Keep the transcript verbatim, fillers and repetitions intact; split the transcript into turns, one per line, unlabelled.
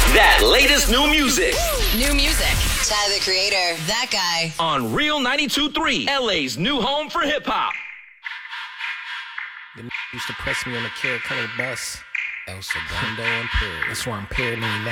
That latest new music.
New music. Tyler, the Creator. That guy.
On Real ninety-two point three, L A's new home for hip-hop.
The used to press me on the Carrot Color bus. El Segundo and Perry. That's why I'm paranoid now.